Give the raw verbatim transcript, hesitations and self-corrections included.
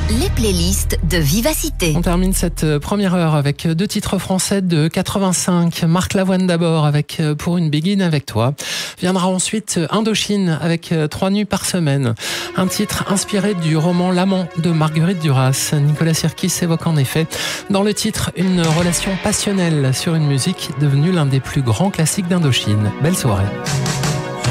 Les playlists de Vivacité. On termine cette première heure avec deux titres français de quatre-vingt-cinq. Marc Lavoine d'abord avec Pour une Béguine avec toi. Viendra ensuite Indochine avec Trois nuits par semaine. Un titre inspiré du roman L'amant de Marguerite Duras. Nicolas Sirkis évoque en effet dans le titre une relation passionnelle sur une musique devenue l'un des plus grands classiques d'Indochine. Belle soirée.